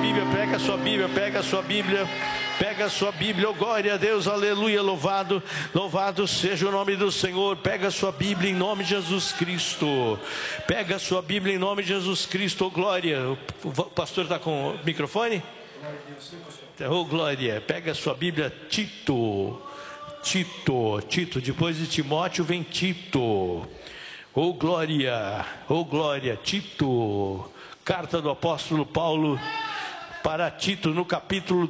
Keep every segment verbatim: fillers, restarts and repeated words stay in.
Bíblia, pega a sua Bíblia, pega a sua Bíblia, pega a sua Bíblia, oh glória a Deus, aleluia, louvado, louvado seja o nome do Senhor. Pega a sua Bíblia em nome de Jesus Cristo, pega a sua Bíblia em nome de Jesus Cristo, oh glória. O pastor está com o microfone? Oh glória, pega a sua Bíblia, Tito, Tito, Tito, depois de Timóteo vem Tito, oh glória, oh glória, Tito. Carta do apóstolo Paulo para Tito, no capítulo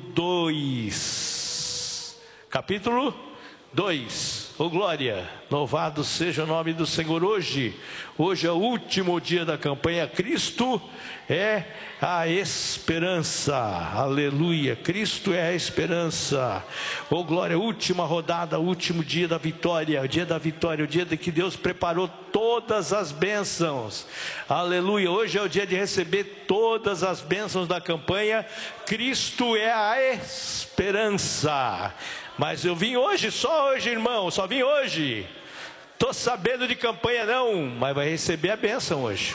dois. Capítulo dois. Oh glória, louvado seja o nome do Senhor. Hoje, hoje é o último dia da campanha. Cristo é a esperança. Aleluia, Cristo é a esperança. Oh glória, última rodada, último dia da vitória, o dia da vitória, o dia de que Deus preparou todas as bênçãos. Aleluia, hoje é o dia de receber todas as bênçãos da campanha. Cristo é a esperança. Mas eu vim hoje, só hoje, irmão, só vim hoje. Estou sabendo de campanha não, mas vai receber a bênção hoje.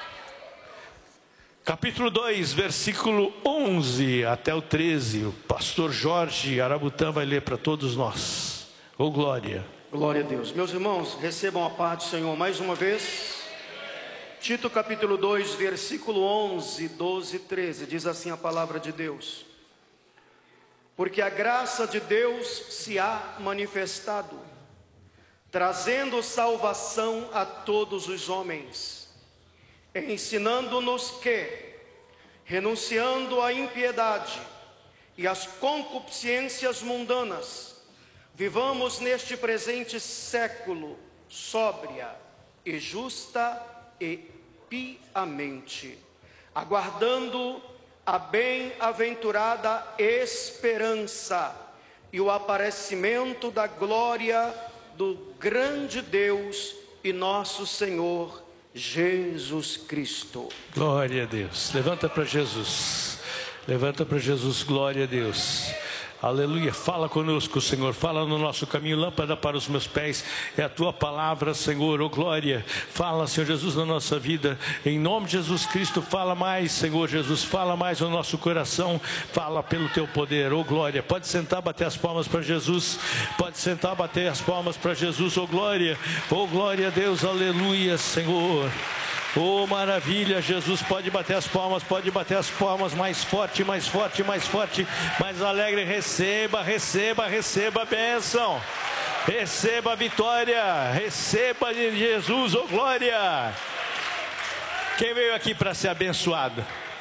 Capítulo dois, versículo onze até o treze. O pastor Jorge Arabutã vai ler para todos nós. Oh glória. Glória a Deus. Meus irmãos, recebam a paz do Senhor mais uma vez. Tito capítulo dois, versículo onze, doze e treze. Diz assim a palavra de Deus: porque a graça de Deus se há manifestado, trazendo salvação a todos os homens, ensinando-nos que, renunciando à impiedade e às concupiscências mundanas, vivamos neste presente século sóbria e justa e piamente, aguardando a bem-aventurada esperança e o aparecimento da glória do grande Deus e nosso Senhor Jesus Cristo. Glória a Deus. Levanta para Jesus. Levanta para Jesus. Glória a Deus. Aleluia, fala conosco, Senhor, fala no nosso caminho, lâmpada para os meus pés, é a tua palavra, Senhor, oh glória, fala, Senhor Jesus, na nossa vida, em nome de Jesus Cristo, fala mais, Senhor Jesus, fala mais no nosso coração, fala pelo teu poder, oh glória. Pode sentar, bater as palmas para Jesus, pode sentar, bater as palmas para Jesus, oh glória, oh glória a Deus, aleluia, Senhor. Oh maravilha, Jesus, pode bater as palmas, pode bater as palmas, mais forte, mais forte, mais forte, mais alegre, receba, receba, receba a bênção, receba a vitória, receba de Jesus, oh glória. Quem veio aqui para ser abençoado?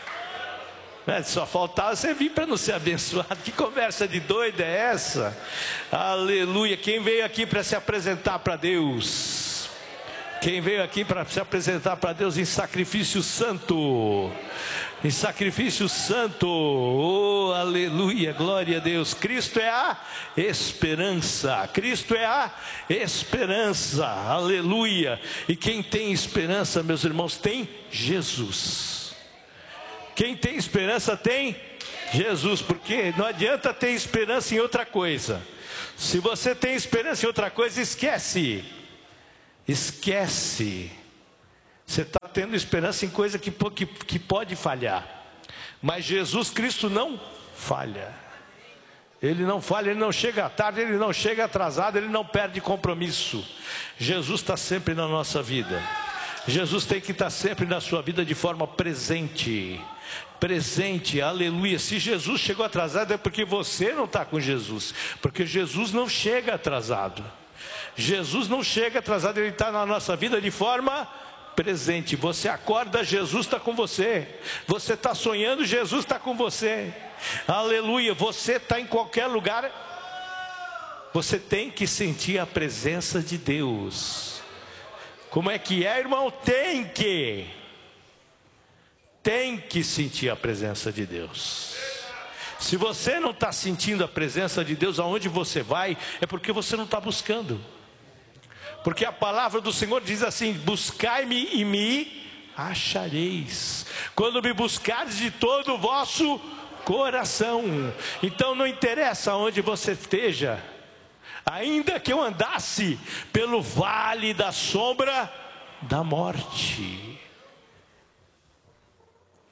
Só faltava você vir para não ser abençoado. Que conversa de doida é essa? Aleluia, quem veio aqui para se apresentar para Deus? Quem veio aqui para se apresentar para Deus em sacrifício santo, em sacrifício santo, oh aleluia, glória a Deus. Cristo é a esperança, Cristo é a esperança, aleluia. E quem tem esperança, meus irmãos, tem Jesus. Quem tem esperança tem Jesus, porque não adianta ter esperança em outra coisa. Se você tem esperança em outra coisa, esquece. Esquece, você está tendo esperança em coisa que, que, que pode falhar, mas Jesus Cristo não falha, Ele não falha, Ele não chega tarde, Ele não chega atrasado, Ele não perde compromisso. Jesus está sempre na nossa vida, Jesus tem que estar sempre na sua vida de forma presente, presente, aleluia. Se Jesus chegou atrasado é porque você não está com Jesus, porque Jesus não chega atrasado. Jesus não chega atrasado, Ele está na nossa vida de forma presente. Você acorda, Jesus está com você. Você está sonhando, Jesus está com você. Aleluia, você está em qualquer lugar. Você tem que sentir a presença de Deus. Como é que é, irmão? Tem que Tem que sentir a presença de Deus. Se você não está sentindo a presença de Deus aonde você vai, é porque você não está buscando. Porque a palavra do Senhor diz assim: buscai-me e me achareis, quando me buscardes de todo o vosso coração. Então não interessa onde você esteja, ainda que eu andasse pelo vale da sombra da morte.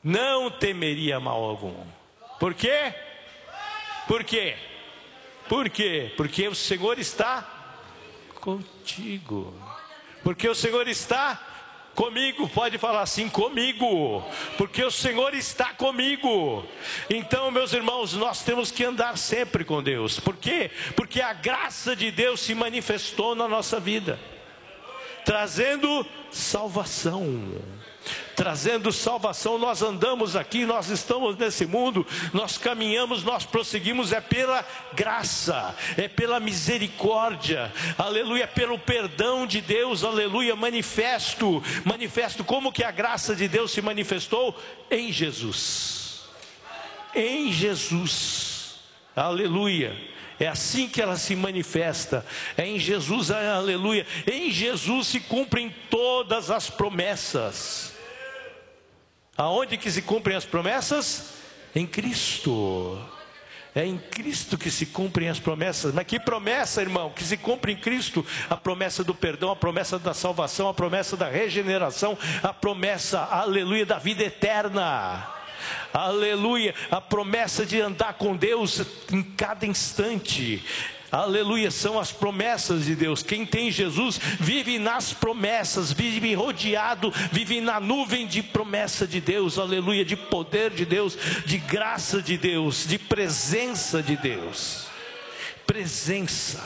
não temeria mal algum. Por quê? Por quê? Por quê? Porque o Senhor está contigo. Porque o Senhor está comigo. Pode falar assim, comigo. Porque o Senhor está comigo. Então, meus irmãos, nós temos que andar sempre com Deus. Por quê? Porque a graça de Deus se manifestou na nossa vida, trazendo salvação. Trazendo salvação. Nós andamos aqui, nós estamos nesse mundo, nós caminhamos, nós prosseguimos, é pela graça, é pela misericórdia, aleluia, pelo perdão de Deus, aleluia, manifesto, manifesto. Como que a graça de Deus se manifestou? Em Jesus, em Jesus, aleluia. É assim que ela se manifesta, é em Jesus, aleluia. Em Jesus se cumprem todas as promessas. Aonde que se cumprem as promessas? Em Cristo. É em Cristo que se cumprem as promessas. Mas que promessa, irmão? Que se cumpre em Cristo: a promessa do perdão, a promessa da salvação, a promessa da regeneração, a promessa, aleluia, da vida eterna. Aleluia, a promessa de andar com Deus em cada instante. Aleluia, são as promessas de Deus. Quem tem Jesus vive nas promessas, vive rodeado, vive na nuvem de promessa de Deus. Aleluia, de poder de Deus, de graça de Deus, de presença de Deus. Presença,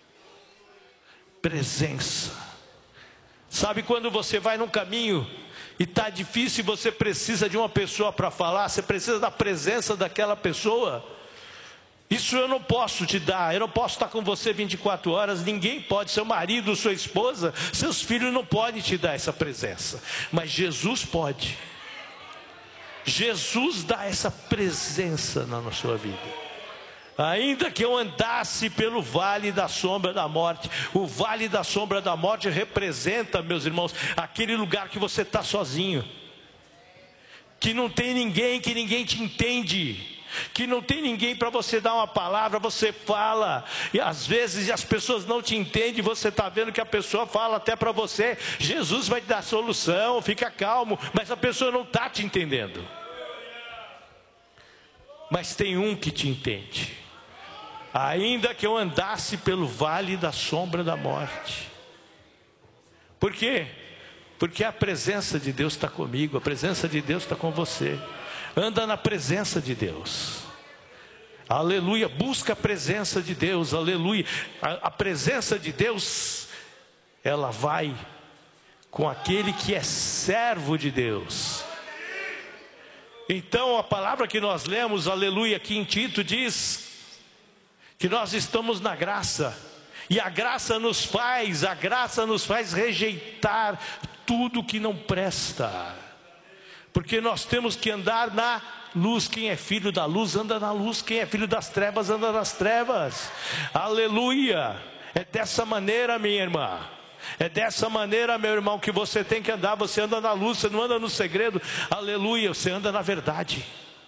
presença. Sabe quando você vai num caminho e está difícil, você precisa de uma pessoa para falar, você precisa da presença daquela pessoa? Isso eu não posso te dar, eu não posso estar com você vinte e quatro horas, ninguém pode, seu marido, sua esposa, seus filhos não podem te dar essa presença, mas Jesus pode. Jesus dá essa presença na sua vida. Ainda que eu andasse pelo vale da sombra da morte, o vale da sombra da morte representa, meus irmãos, aquele lugar que você está sozinho, que não tem ninguém, que ninguém te entende, que não tem ninguém para você dar uma palavra. Você fala e às vezes as pessoas não te entendem. Você está vendo que a pessoa fala até para você: Jesus vai te dar solução, fica calmo, mas a pessoa não está te entendendo. Mas tem um que te entende. Ainda que eu andasse pelo vale da sombra da morte. Por quê? Porque a presença de Deus está comigo, a presença de Deus está com você. Anda na presença de Deus. Aleluia, busca a presença de Deus, aleluia. A, a presença de Deus, ela vai com aquele que é servo de Deus. Então a palavra que nós lemos, aleluia, aqui em Tito diz que nós estamos na graça, e a graça nos faz, a graça nos faz rejeitar tudo que não presta, porque nós temos que andar na luz. Quem é filho da luz anda na luz, quem é filho das trevas anda nas trevas, aleluia. É dessa maneira, minha irmã, é dessa maneira, meu irmão, que você tem que andar. Você anda na luz, você não anda no segredo, aleluia, você anda na verdade.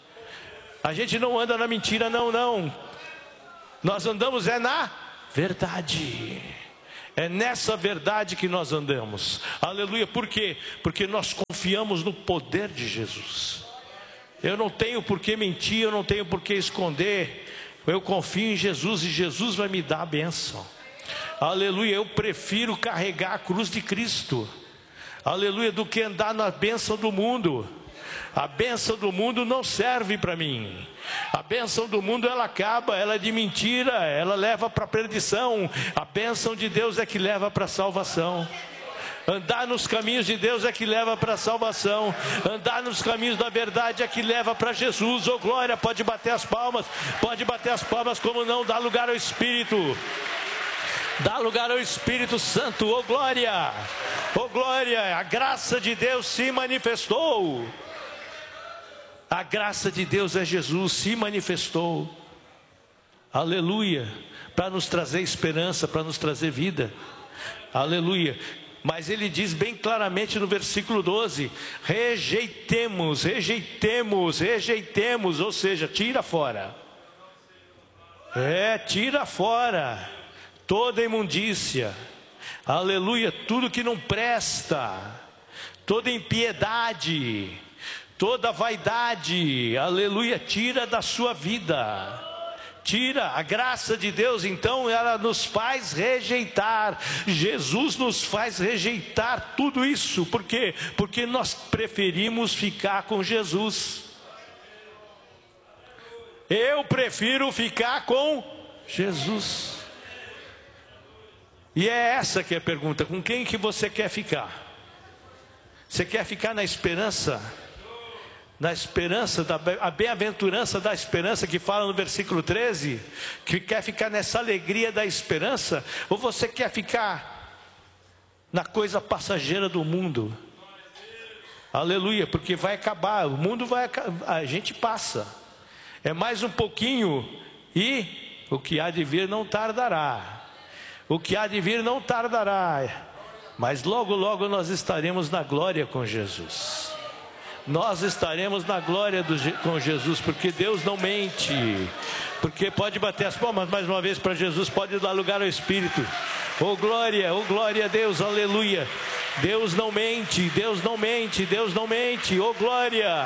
A gente não anda na mentira, não, não. Nós andamos é na verdade. É nessa verdade que nós andamos. Aleluia. Por quê? Porque nós confiamos no poder de Jesus. Eu não tenho por que mentir, eu não tenho por que esconder. Eu confio em Jesus e Jesus vai me dar a bênção. Aleluia. Eu prefiro carregar a cruz de Cristo, aleluia, do que andar na bênção do mundo. A bênção do mundo não serve para mim. A bênção do mundo, ela acaba, ela é de mentira, ela leva para a perdição. A bênção de Deus é que leva para a salvação. Andar nos caminhos de Deus é que leva para a salvação. Andar nos caminhos da verdade é que leva para Jesus. Oh glória, pode bater as palmas, pode bater as palmas, como não, dá lugar ao Espírito. Dá lugar ao Espírito Santo, oh glória, oh glória. A graça de Deus se manifestou. A graça de Deus é Jesus, se manifestou, aleluia, para nos trazer esperança, para nos trazer vida, aleluia. Mas ele diz bem claramente no versículo doze: rejeitemos, rejeitemos, rejeitemos, ou seja, tira fora, é, tira fora toda imundícia, aleluia, tudo que não presta, toda impiedade, toda vaidade, aleluia, tira da sua vida. Tira a graça de Deus, então ela nos faz rejeitar. Jesus nos faz rejeitar tudo isso. Por quê? Porque nós preferimos ficar com Jesus. Eu prefiro ficar com Jesus. E é essa que é a pergunta: com quem que você quer ficar? Você quer ficar na esperança? Na esperança, da, a bem-aventurança da esperança que fala no versículo treze, que quer ficar nessa alegria da esperança, ou você quer ficar na coisa passageira do mundo? Aleluia, porque vai acabar, o mundo vai acabar, a gente passa, é mais um pouquinho e o que há de vir não tardará, o que há de vir não tardará, mas logo logo nós estaremos na glória com Jesus. Nós estaremos na glória do, com Jesus, porque Deus não mente. Porque pode bater as palmas mais uma vez para Jesus, pode dar lugar ao Espírito. Oh glória, oh glória a Deus, aleluia. Deus não mente, Deus não mente, Deus não mente, oh glória.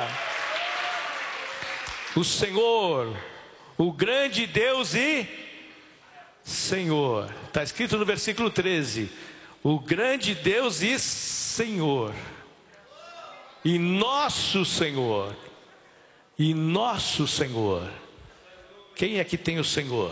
O Senhor, o grande Deus e Senhor, está escrito no versículo treze, o grande Deus e Senhor. E nosso Senhor, e nosso Senhor, quem é que tem o Senhor?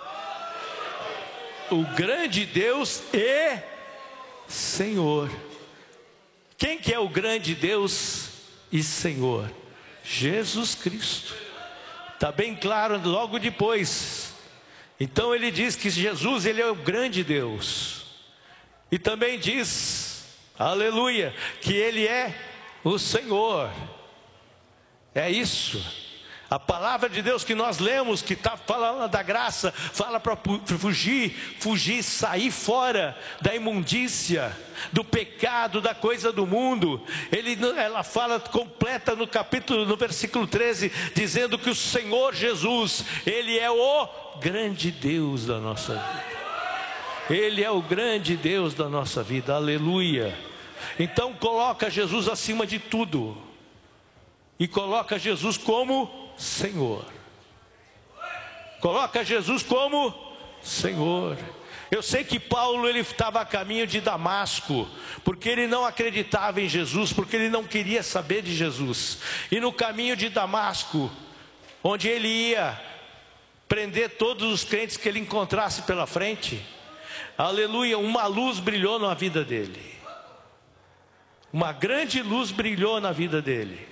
O grande Deus e Senhor. Quem que é o grande Deus e Senhor? Jesus Cristo. Está bem claro logo depois. Então ele diz que Jesus, ele é o grande Deus. E também diz, aleluia, que ele é o Senhor. É isso. A palavra de Deus que nós lemos, que está falando da graça, fala para fugir, fugir, sair fora da imundícia, do pecado, da coisa do mundo. Ele, ela fala completa no capítulo, no versículo treze, dizendo que o Senhor Jesus, Ele é o grande Deus da nossa vida. Ele é o grande Deus da nossa vida, aleluia. Então coloca Jesus acima de tudo, e coloca Jesus como Senhor. Coloca Jesus como Senhor. Eu sei que Paulo, ele estava a caminho de Damasco, porque ele não acreditava em Jesus, porque ele não queria saber de Jesus. E no caminho de Damasco, onde ele ia prender todos os crentes que ele encontrasse pela frente, aleluia, uma luz brilhou na vida dele. Uma grande luz brilhou na vida dele.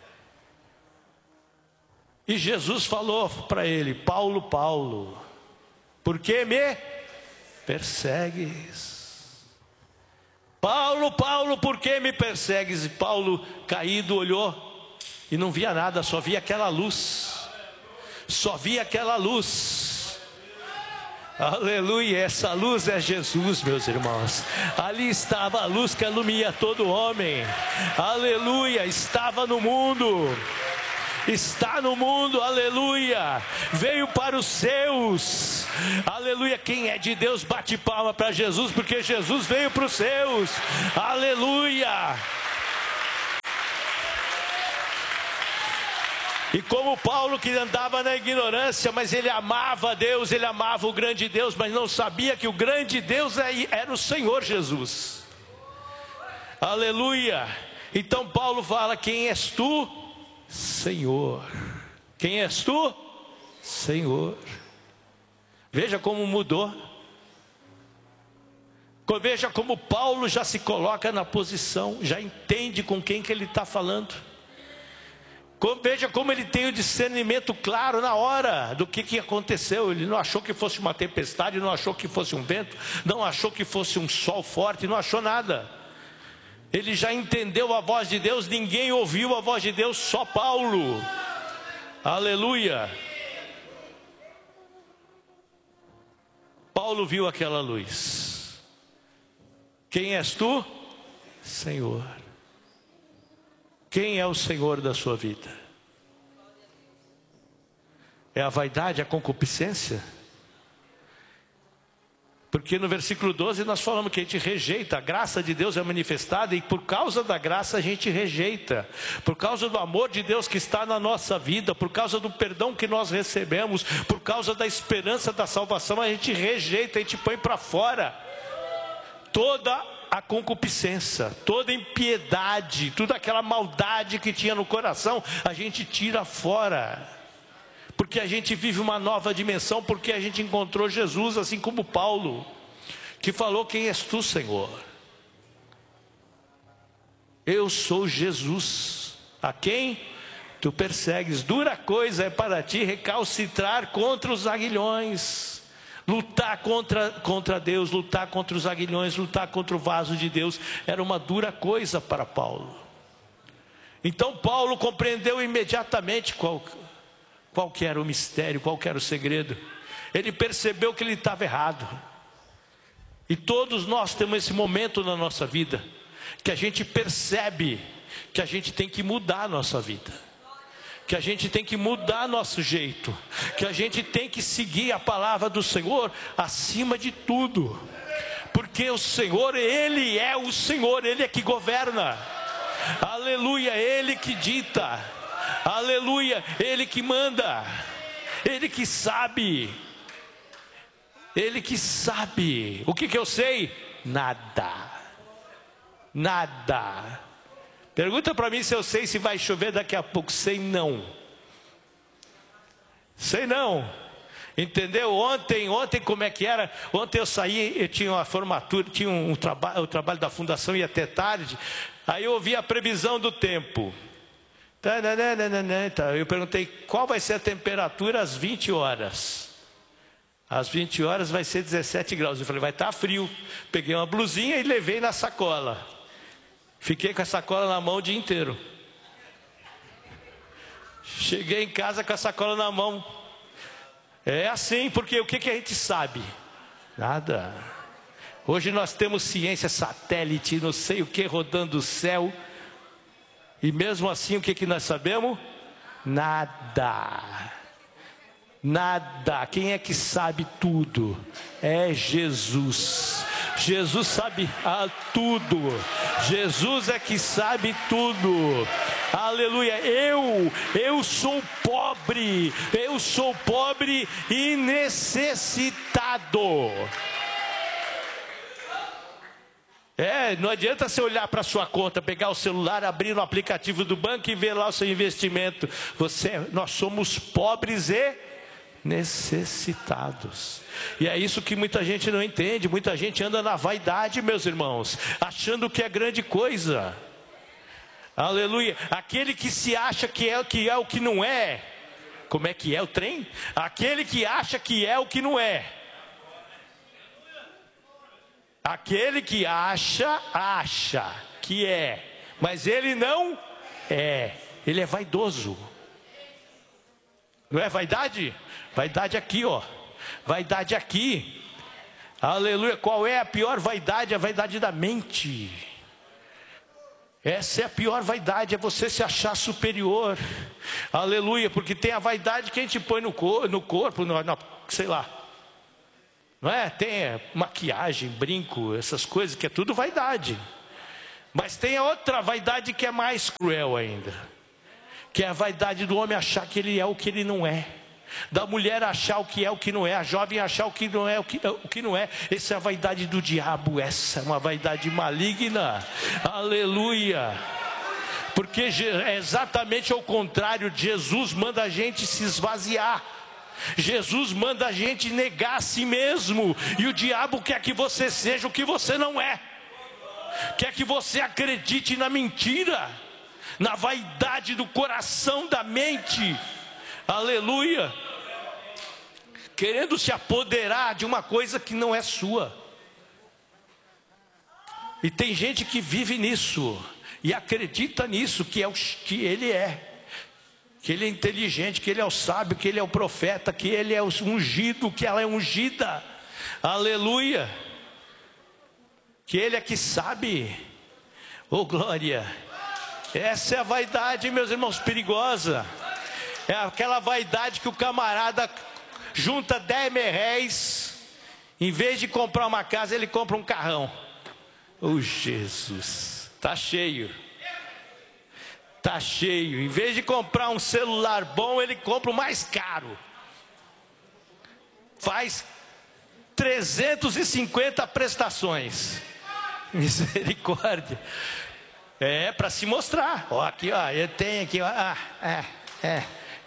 E Jesus falou para ele: Paulo, Paulo, por que me persegues? Paulo, Paulo, por que me persegues? E Paulo, caído, olhou e não via nada, só via aquela luz. Só via aquela luz. Aleluia, essa luz é Jesus, meus irmãos. Ali estava a luz que ilumina todo homem. Aleluia, estava no mundo. Está no mundo, aleluia. Veio para os seus. Aleluia, quem é de Deus bate palma para Jesus, porque Jesus veio para os seus. Aleluia. E como Paulo, que andava na ignorância, mas ele amava a Deus, ele amava o grande Deus, mas não sabia que o grande Deus era o Senhor Jesus. Aleluia. Então Paulo fala: quem és tu? Senhor. Quem és tu? Senhor. Veja como mudou. Veja como Paulo já se coloca na posição, já entende com quem que ele está falando. Veja como ele tem o discernimento claro na hora do que, que aconteceu. Ele não achou que fosse uma tempestade, não achou que fosse um vento, não achou que fosse um sol forte, não achou nada. Ele já entendeu a voz de Deus, ninguém ouviu a voz de Deus, só Paulo. Aleluia. Paulo viu aquela luz. Quem és tu? Senhor. Quem é o Senhor da sua vida? É a vaidade, a concupiscência? Porque no versículo doze nós falamos que a gente rejeita, a graça de Deus é manifestada e por causa da graça a gente rejeita. Por causa do amor de Deus que está na nossa vida, por causa do perdão que nós recebemos, por causa da esperança da salvação, a gente rejeita, a gente põe para fora toda a concupiscência, toda impiedade, toda aquela maldade que tinha no coração, a gente tira fora. Porque a gente vive uma nova dimensão, porque a gente encontrou Jesus, assim como Paulo, que falou: quem és tu, Senhor? Eu sou Jesus, a quem tu persegues. Dura coisa é para ti recalcitrar contra os aguilhões, lutar contra, contra Deus, lutar contra os aguilhões, lutar contra o vaso de Deus, era uma dura coisa para Paulo. Então Paulo compreendeu imediatamente qual Qual que era o mistério, qual que era o segredo. Ele percebeu que ele estava errado. E todos nós temos esse momento na nossa vida, que a gente percebe que a gente tem que mudar a nossa vida, que a gente tem que mudar nosso jeito, que a gente tem que seguir a palavra do Senhor acima de tudo. Porque o Senhor, Ele é o Senhor, Ele é que governa. Aleluia, Ele que dita. Aleluia, Ele que manda, Ele que sabe, Ele que sabe. O que que eu sei? Nada, nada. Pergunta para mim se eu sei se vai chover daqui a pouco. Sei não, sei não, entendeu? Ontem, ontem como é que era? Ontem eu saí, eu tinha uma formatura, tinha um, um trabalho, o trabalho da fundação ia até tarde, aí eu ouvi a previsão do tempo. Eu perguntei qual vai ser a temperatura às vinte horas. Às vinte horas vai ser dezessete graus. Eu falei, vai estar frio. Peguei uma blusinha e levei na sacola. Fiquei com a sacola na mão o dia inteiro. Cheguei em casa com a sacola na mão. É assim, porque o que, que a gente sabe? Nada. Hoje nós temos ciência, satélite, não sei o que, rodando o céu. E mesmo assim, o que, que nós sabemos? Nada. Nada. Quem é que sabe tudo? É Jesus. Jesus sabe ah, tudo. Jesus é que sabe tudo. Aleluia. Eu, eu sou pobre. Eu sou pobre e necessitado. É, não adianta você olhar para a sua conta, pegar o celular, abrir no aplicativo do banco e ver lá o seu investimento. Você, nós somos pobres e necessitados. E é isso que muita gente não entende. Muita gente anda na vaidade, meus irmãos, achando que é grande coisa. Aleluia. Aquele que se acha que é, que é o que não é. Como é que é o trem? Aquele que acha que é o que não é. Aquele que acha, acha que é, mas ele não é, ele é vaidoso. Não é vaidade? Vaidade aqui, ó, vaidade aqui. Aleluia. Qual é a pior vaidade? A vaidade da mente. Essa é a pior vaidade, é você se achar superior. Aleluia, porque tem a vaidade que a gente põe no, cor, no corpo, no, no, sei lá. Não é? Tem maquiagem, brinco, essas coisas que é tudo vaidade. Mas tem a outra vaidade que é mais cruel ainda, que é a vaidade do homem achar que ele é o que ele não é, da mulher achar o que é o que não é, a jovem achar o que não é o que, o que não é. Essa é a vaidade do diabo, essa é uma vaidade maligna. Aleluia. Porque é exatamente ao contrário. Jesus manda a gente se esvaziar. Jesus manda a gente negar a si mesmo. E o diabo quer que você seja o que você não é. Quer que você acredite na mentira, na vaidade do coração, da mente. Aleluia. Querendo se apoderar de uma coisa que não é sua. E tem gente que vive nisso e acredita nisso, que é o que ele é. Que ele é inteligente, que ele é o sábio, que ele é o profeta, que ele é o ungido, que ela é ungida. Aleluia. Que ele é que sabe. Oh glória. Essa é a vaidade, meus irmãos, perigosa. É aquela vaidade que o camarada junta dez mil réis Em vez de comprar uma casa, ele compra um carrão. Oh, Jesus, tá cheio. Tá cheio. Em vez de comprar um celular bom, ele compra o mais caro. Faz trezentas e cinquenta prestações. Misericórdia. É para se mostrar. Ó, aqui, ó, eu tenho aqui, ó. Ah, é, é.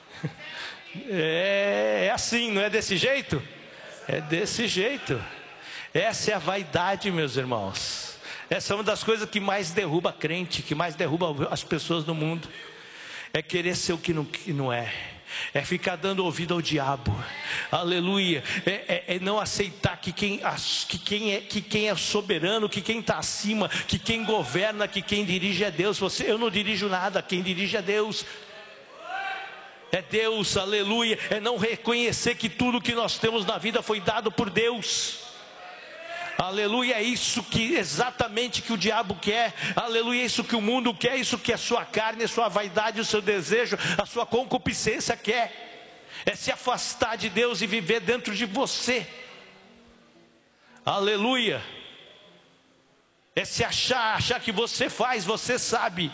É, é assim, não é desse jeito? É desse jeito. Essa é a vaidade, meus irmãos. Essa é uma das coisas que mais derruba crente, que mais derruba as pessoas no mundo. É querer ser o que não, que não é. É ficar dando ouvido ao diabo. Aleluia. É, é, é não aceitar que quem, que, quem é, que quem é soberano, que quem está acima, que quem governa, que quem dirige é Deus. Você, eu não dirijo nada, quem dirige é Deus. É Deus, aleluia. É não reconhecer que tudo que nós temos na vida foi dado por Deus. Aleluia, é isso que exatamente que o diabo quer. Aleluia, é isso que o mundo quer, isso que a sua carne, a sua vaidade, o seu desejo, a sua concupiscência quer. É se afastar de Deus e viver dentro de você. Aleluia. É se achar, achar que você faz, você sabe.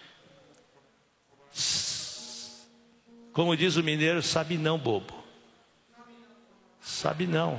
Como diz o mineiro, sabe não, bobo. Sabe não.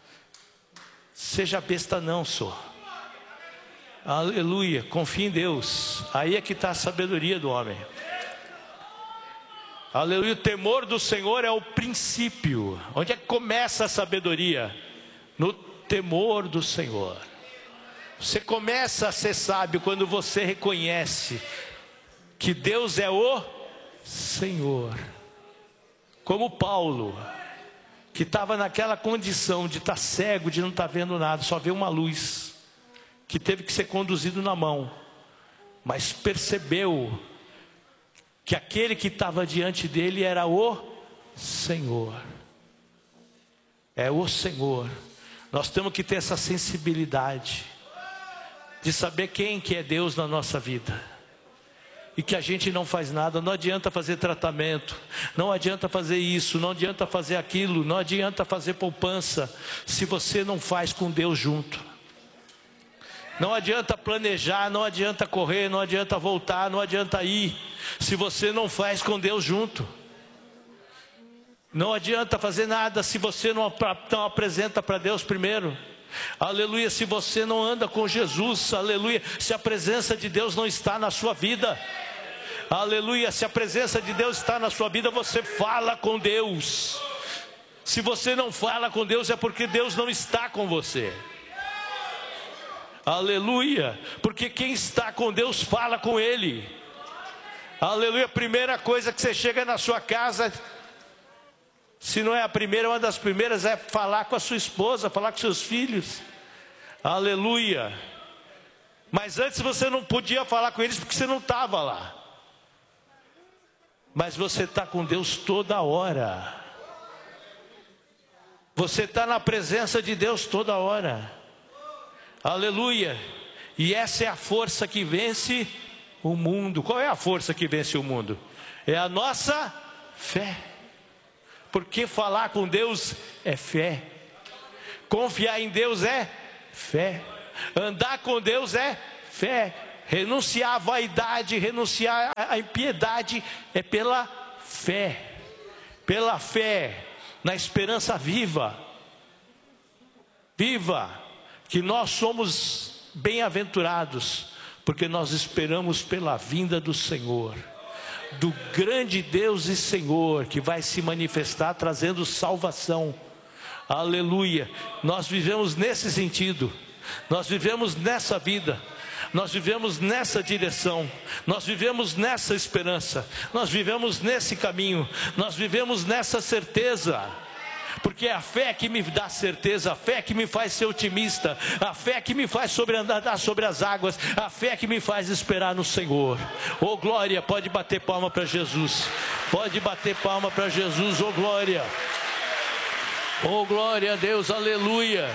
Seja besta não, só. Aleluia, confia em Deus. Aí é que está a sabedoria do homem. Aleluia, o temor do Senhor é o princípio. Onde é que começa a sabedoria? No temor do Senhor. Você começa a ser sábio quando você reconhece que Deus é o Senhor. Como Paulo, que estava naquela condição de estar cego, de não estar vendo nada, só vê uma luz, que teve que ser conduzido na mão, mas percebeu que aquele que estava diante dele era o Senhor. É o Senhor. Nós temos que ter essa sensibilidade de saber quem que é Deus na nossa vida. E que a gente não faz nada. Não adianta fazer tratamento, não adianta fazer isso, não adianta fazer aquilo, não adianta fazer poupança, se você não faz com Deus junto. Não adianta planejar, não adianta correr, não adianta voltar, não adianta ir, se você não faz com Deus junto. Não adianta fazer nada se você não, não apresenta para Deus primeiro. Aleluia, se você não anda com Jesus, aleluia, se a presença de Deus não está na sua vida. Aleluia, se a presença de Deus está na sua vida, você fala com Deus. Se você não fala com Deus, é porque Deus não está com você. Aleluia, porque quem está com Deus fala com Ele. Aleluia, primeira coisa que você chega na sua casa, se não é a primeira, uma das primeiras é falar com a sua esposa, falar com seus filhos. Aleluia. Mas antes você não podia falar com eles porque você não estava lá. Mas você está com Deus toda hora. Você está na presença de Deus toda hora. Aleluia. E essa é a força que vence o mundo. Qual é a força que vence o mundo? É a nossa fé. Porque falar com Deus é fé. Confiar em Deus é fé. Andar com Deus é fé. Renunciar à vaidade, renunciar à impiedade é pela fé. Pela fé, na esperança viva. Viva, que nós somos bem-aventurados, porque nós esperamos pela vinda do Senhor. Do grande Deus e Senhor, que vai se manifestar trazendo salvação. Aleluia. Nós vivemos nesse sentido. Nós vivemos nessa vida. Nós vivemos nessa direção, nós vivemos nessa esperança, nós vivemos nesse caminho, nós vivemos nessa certeza, porque é a fé que me dá certeza, a fé que me faz ser otimista, a fé que me faz sobre andar sobre as águas, a fé que me faz esperar no Senhor. Oh glória, pode bater palma para Jesus, pode bater palma para Jesus, oh glória, oh glória a Deus, aleluia.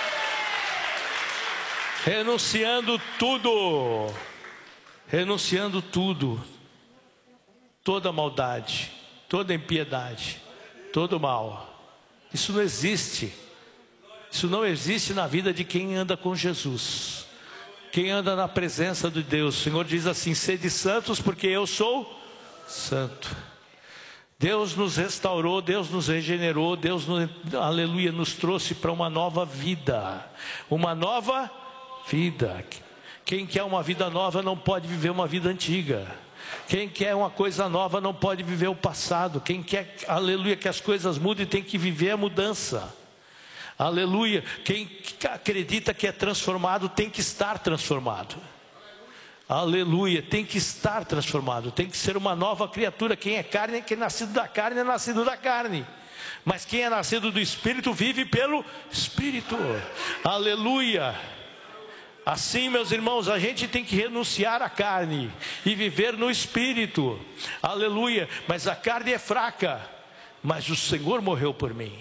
Renunciando tudo, renunciando tudo, toda maldade, toda impiedade, todo mal, isso não existe. Isso não existe na vida de quem anda com Jesus, quem anda na presença de Deus. O Senhor diz assim: sede santos porque eu sou santo. Deus nos restaurou, Deus nos regenerou, Deus, nos, aleluia, nos trouxe para uma nova vida, uma nova vida. Quem quer uma vida nova não pode viver uma vida antiga. Quem quer uma coisa nova não pode viver o passado. Quem quer, aleluia, que as coisas mudem tem que viver a mudança. Aleluia. Quem acredita que é transformado tem que estar transformado. Aleluia, tem que estar transformado, tem que ser uma nova criatura. Quem é carne, quem é nascido da carne, é nascido da carne. Mas quem é nascido do Espírito, vive pelo Espírito. Aleluia. Assim, meus irmãos, a gente tem que renunciar à carne e viver no Espírito. Aleluia. Mas a carne é fraca, mas o Senhor morreu por mim.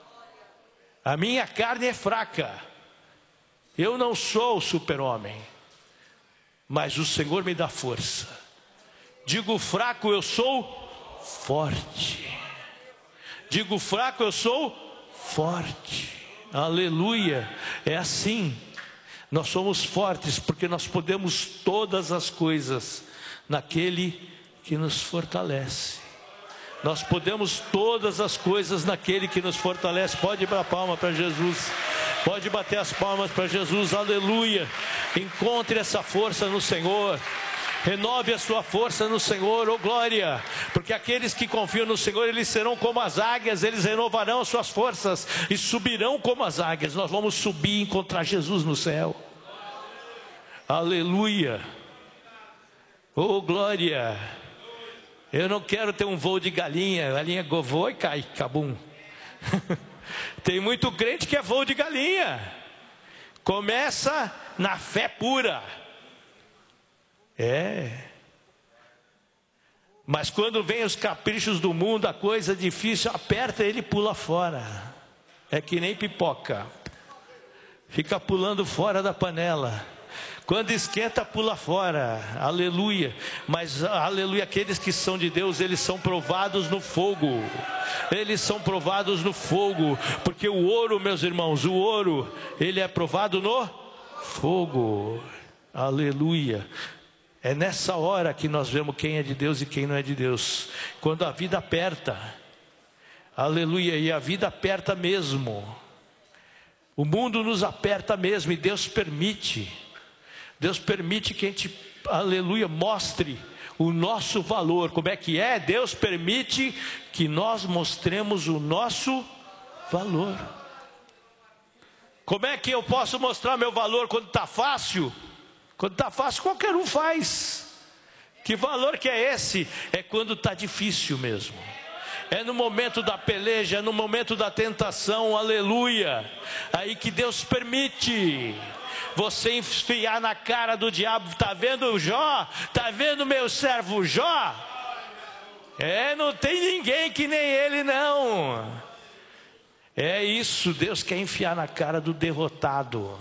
A minha carne é fraca. Eu não sou o super-homem, mas o Senhor me dá força. Digo fraco, eu sou forte. Digo fraco, eu sou forte. Aleluia. É assim. Nós somos fortes porque nós podemos todas as coisas naquele que nos fortalece. Nós podemos todas as coisas naquele que nos fortalece. Pode dar palma para Jesus. Pode bater as palmas para Jesus. Aleluia. Encontre essa força no Senhor. Renove a sua força no Senhor, oh glória. Porque aqueles que confiam no Senhor, eles serão como as águias. Eles renovarão as suas forças e subirão como as águias. Nós vamos subir e encontrar Jesus no céu. Aleluia. Oh glória. Eu não quero ter um voo de galinha. Galinha voa e cai, cabum. Tem muito crente que é voo de galinha. Começa na fé pura. É. Mas quando vem os caprichos do mundo, a coisa difícil, aperta ele e pula fora. É que nem pipoca. Fica pulando fora da panela. Quando esquenta, pula fora. Aleluia. Mas, aleluia, aqueles que são de Deus, eles são provados no fogo. Eles são provados no fogo. Porque o ouro, meus irmãos, o ouro, ele é provado no fogo. Aleluia. É nessa hora que nós vemos quem é de Deus e quem não é de Deus. Quando a vida aperta. Aleluia. E a vida aperta mesmo. O mundo nos aperta mesmo. E Deus permite. Deus permite que a gente, aleluia, mostre o nosso valor. Como é que é? Deus permite que nós mostremos o nosso valor. Como é que eu posso mostrar meu valor quando está fácil? Quando está fácil, qualquer um faz. Que valor que é esse? É quando está difícil mesmo. É no momento da peleja, é no momento da tentação, aleluia. Aí que Deus permite você enfiar na cara do diabo. Está vendo o Jó? Está vendo meu servo Jó? É, não tem ninguém que nem ele não. É isso, Deus quer enfiar na cara do derrotado.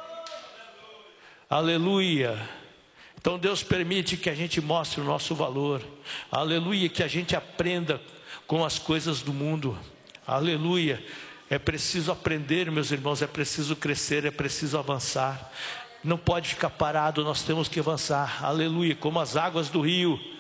Aleluia. Então Deus permite que a gente mostre o nosso valor. Aleluia, que a gente aprenda com as coisas do mundo. Aleluia. É preciso aprender, meus irmãos, é preciso crescer, é preciso avançar. Não pode ficar parado, nós temos que avançar. Aleluia, como as águas do rio.